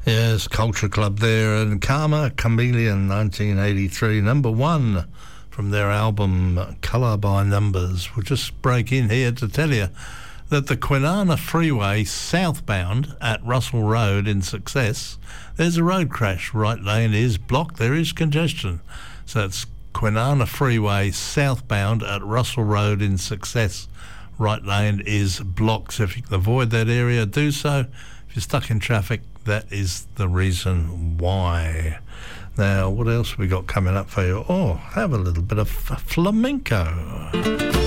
Yes, Culture Club there, and Karma Chameleon 1983, number one from their album Colour by Numbers. We'll just break in here to tell you that the Kwinana Freeway southbound at Russell Road in Success, there's a road crash. Right lane is blocked. There is congestion. So it's Kwinana Freeway southbound at Russell Road in Success. Right lane is blocked. So if you can avoid that area, do so. If you're stuck in traffic, that is the reason why. Now, what else have we got coming up for you? Oh, have a little bit of flamenco.